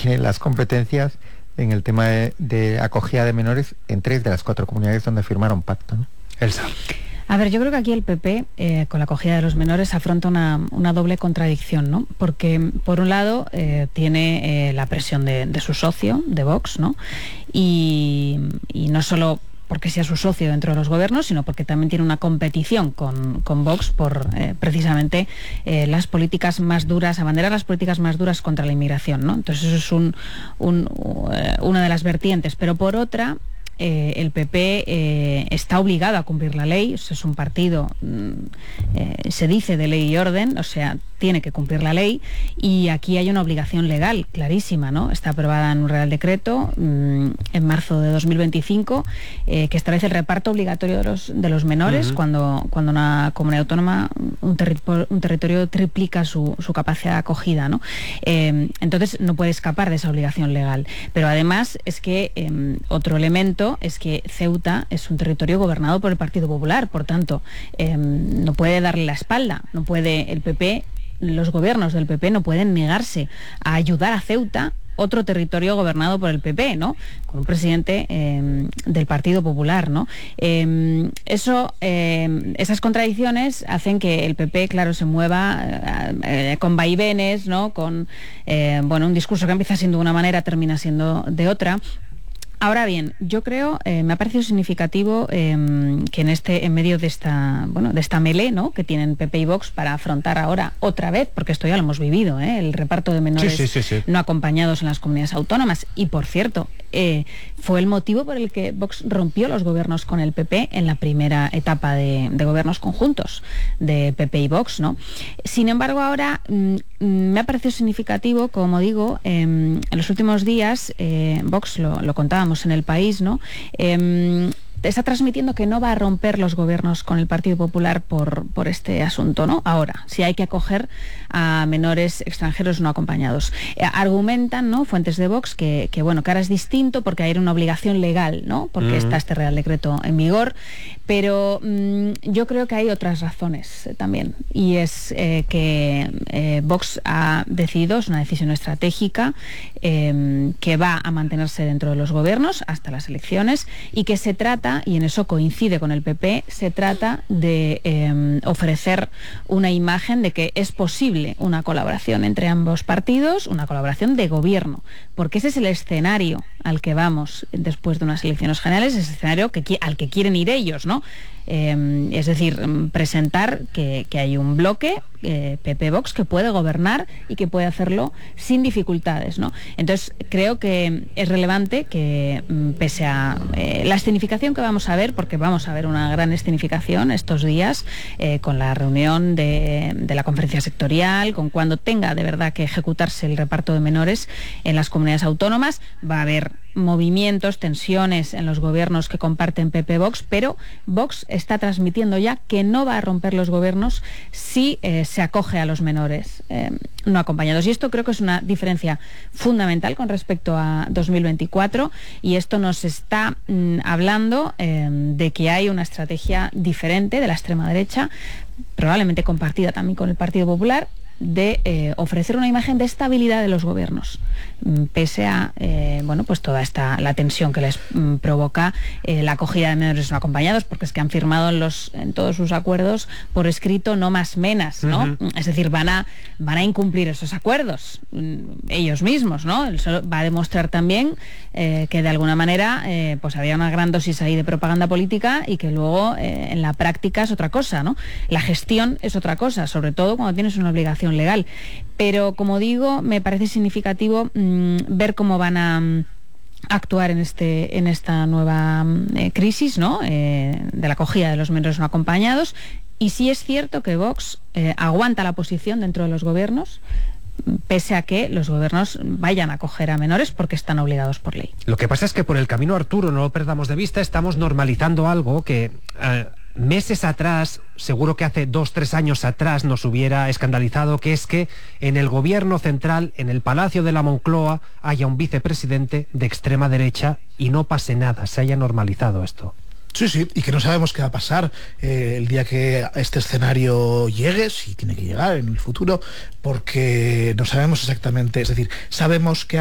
tiene las competencias en el tema de acogida de menores en 3 de las 4 comunidades donde firmaron pacto, ¿no? Elsa. A ver, yo creo que aquí el PP, con la acogida de los menores, afronta una doble contradicción, ¿no? Porque, por un lado, tiene la presión de su socio, de Vox, ¿no? Y no solo porque sea su socio dentro de los gobiernos, sino porque también tiene una competición con Vox por precisamente las políticas más duras, abanderar las políticas más duras contra la inmigración, ¿no? Entonces eso es una de las vertientes. Pero por otra, el PP está obligado a cumplir la ley. O sea, es un partido, se dice de ley y orden, o sea, tiene que cumplir la ley, y aquí hay una obligación legal clarísima, ¿no? Está aprobada en un Real Decreto en marzo de 2025 que establece el reparto obligatorio de los menores cuando una comunidad autónoma, un territorio triplica su capacidad de acogida, ¿no? Entonces no puede escapar de esa obligación legal. Pero además es que otro elemento es que Ceuta es un territorio gobernado por el Partido Popular, por tanto no puede darle la espalda, no puede el PP. Los gobiernos del PP no pueden negarse a ayudar a Ceuta, otro territorio gobernado por el PP, ¿no? Con un presidente del Partido Popular, ¿no? Esas contradicciones hacen que el PP, claro, se mueva con vaivenes, ¿no? Con un discurso que empieza siendo de una manera, termina siendo de otra. Ahora bien, yo creo, me ha parecido significativo que en medio de esta melee, ¿no?, que tienen PP y Vox para afrontar ahora otra vez, porque esto ya lo hemos vivido, el reparto de menores no acompañados en las comunidades autónomas. Y por cierto, fue el motivo por el que Vox rompió los gobiernos con el PP en la primera etapa de gobiernos conjuntos de PP y Vox, ¿no? Sin embargo, ahora me ha parecido significativo, como digo, en los últimos días, Vox, lo contábamos en El País, ¿no? Está transmitiendo que no va a romper los gobiernos con el Partido Popular por este asunto, ¿no? Ahora, si hay que acoger a menores extranjeros no acompañados. Argumentan, ¿no?, fuentes de Vox que ahora es distinto porque hay una obligación legal, ¿no?, porque está este Real Decreto en vigor, pero yo creo que hay otras razones también, y es que Vox ha decidido, es una decisión estratégica, que va a mantenerse dentro de los gobiernos hasta las elecciones, y que se trata, y en eso coincide con el PP, se trata de ofrecer una imagen de que es posible una colaboración entre ambos partidos, una colaboración de gobierno, porque ese es el escenario al que vamos después de unas elecciones generales, ese escenario al que quieren ir ellos, ¿no? Es decir, presentar que hay un bloque PP-Vox que puede gobernar y que puede hacerlo sin dificultades, ¿no? Entonces creo que es relevante que, pese a la escenificación que vamos a ver, porque vamos a ver una gran escenificación estos días, con la reunión de la conferencia sectorial, con cuando tenga de verdad que ejecutarse el reparto de menores en las comunidades autónomas, va a haber movimientos, tensiones en los gobiernos que comparten PP-Vox, pero Vox está transmitiendo ya que no va a romper los gobiernos si se acoge a los menores no acompañados. Y esto creo que es una diferencia fundamental con respecto a 2024, y esto nos está hablando de que hay una estrategia diferente de la extrema derecha, probablemente compartida también con el Partido Popular, de ofrecer una imagen de estabilidad de los gobiernos, pese a toda la tensión que les provoca la acogida de menores no acompañados, porque es que han firmado en todos sus acuerdos por escrito no más menas, ¿no? Es decir, van a incumplir esos acuerdos ellos mismos, ¿no? Eso va a demostrar también que de alguna manera había una gran dosis ahí de propaganda política, y que luego en la práctica es otra cosa, ¿no? La gestión es otra cosa, sobre todo cuando tienes una obligación legal. Pero, como digo, me parece significativo ver cómo van a actuar en esta nueva crisis, ¿no?, de la acogida de los menores no acompañados. Y sí es cierto que Vox aguanta la posición dentro de los gobiernos, pese a que los gobiernos vayan a acoger a menores porque están obligados por ley. Lo que pasa es que por el camino, Arturo, no lo perdamos de vista, estamos normalizando algo que meses atrás, seguro que hace 2-3 años atrás, nos hubiera escandalizado, que es que en el gobierno central, en el Palacio de la Moncloa, haya un vicepresidente de extrema derecha y no pase nada, se haya normalizado esto. Sí, y que no sabemos qué va a pasar el día que este escenario llegue, si tiene que llegar en el futuro, porque no sabemos exactamente, es decir, sabemos que